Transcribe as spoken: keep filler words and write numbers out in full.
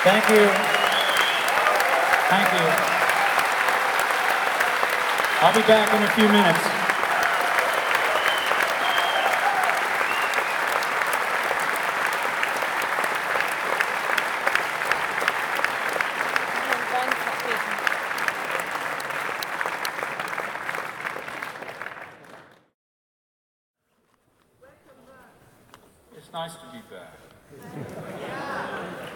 Thank you. Thank you. I'll be back in a few minutes. It's nice to be back.